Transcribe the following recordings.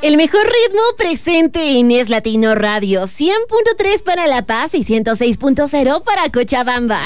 El mejor ritmo presente en Es Latino Radio, 100.3 para La Paz y 106.0 para Cochabamba.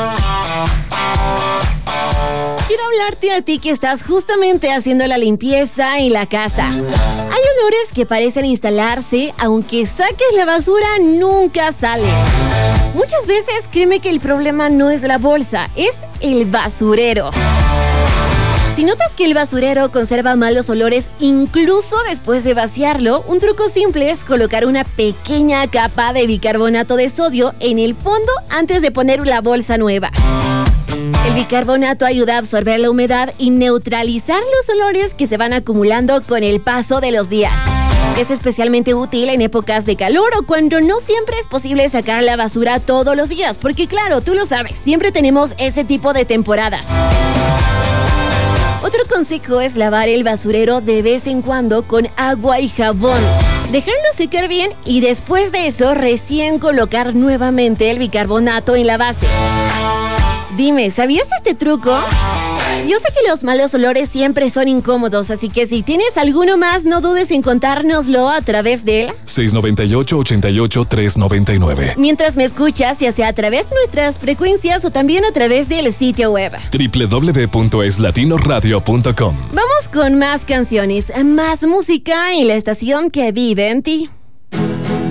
Quiero hablarte a ti que estás justamente haciendo la limpieza en la casa. Hay olores que parecen instalarse, aunque saques la basura, nunca salen. Muchas veces créeme que el problema no es la bolsa, es el basurero. Si notas que el basurero conserva malos olores incluso después de vaciarlo, un truco simple es colocar una pequeña capa de bicarbonato de sodio en el fondo antes de poner la bolsa nueva. El bicarbonato ayuda a absorber la humedad y neutralizar los olores que se van acumulando con el paso de los días. Es especialmente útil en épocas de calor o cuando no siempre es posible sacar la basura todos los días, porque claro, tú lo sabes, siempre tenemos ese tipo de temporadas. Otro consejo es lavar el basurero de vez en cuando con agua y jabón. Dejarlo secar bien y después de eso recién colocar nuevamente el bicarbonato en la base. Dime, ¿sabías este truco? Yo sé que los malos olores siempre son incómodos, así que si tienes alguno más, no dudes en contárnoslo a través del 698-88-399. Mientras me escuchas, ya sea a través de nuestras frecuencias o también a través del sitio web www.eslatinorradio.com. Vamos con más canciones, más música en la estación que vive en ti.